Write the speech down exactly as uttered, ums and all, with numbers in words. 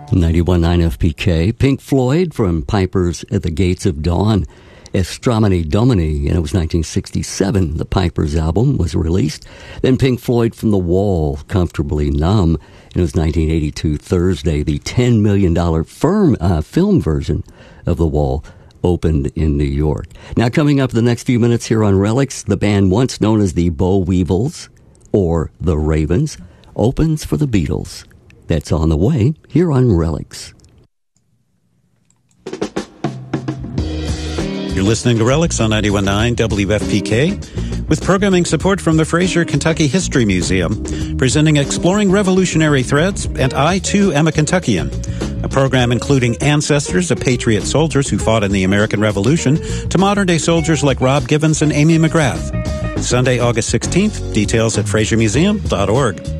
ninety-one point nine F P K. Pink Floyd from Pipers at the Gates of Dawn. Estramini Domini, and it was nineteen sixty-seven. The Pipers album was released. Then Pink Floyd from The Wall, Comfortably Numb, and it was nineteen eighty-two Thursday. The ten million dollars firm, uh, film version of The Wall opened in New York. Now coming up in the next few minutes here on Relics, the band once known as the Boll Weevils or the Ravens opens for the Beatles. That's on the way here on Relics. You're listening to Relics on ninety-one point nine W F P K with programming support from the Fraser Kentucky History Museum, presenting Exploring Revolutionary Threads and I, Too, Am a Kentuckian, a program including ancestors of patriot soldiers who fought in the American Revolution to modern-day soldiers like Rob Givens and Amy McGrath. Sunday, August sixteenth, details at fraser museum dot org.